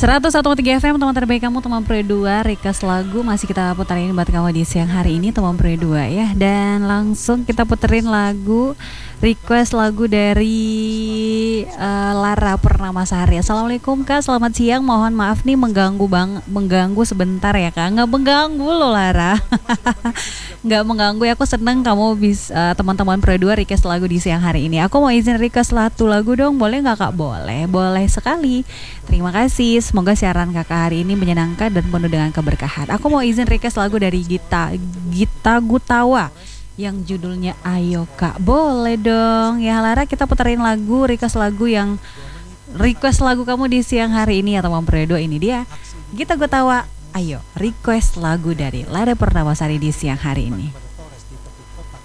101,3 FM, teman terbaik kamu, teman Pro 2. Request lagu masih kita puterin buat kamu di siang hari ini, teman Pro 2 ya. Dan langsung kita puterin lagu, request lagu dari Lara Purnamasari. Assalamualaikum Kak, selamat siang. Mohon maaf nih mengganggu sebentar ya Kak. Nggak mengganggu loh Lara. Nggak mengganggu ya, aku seneng kamu bisa teman-teman Pro 2 request lagu di siang hari ini. Aku mau izin request satu lagu dong, boleh nggak Kak? Boleh sekali. Terima kasih. Semoga siaran kakak hari ini menyenangkan dan penuh dengan keberkahan. Aku mau izin request lagu dari Gita Gutawa yang judulnya Ayo Kak. Boleh dong. Ya Lara, kita puterin lagu, request lagu kamu di siang hari ini ya teman Predo. Ini dia Gita Gutawa. Ayo request lagu dari Lara Purnamasari di siang hari ini.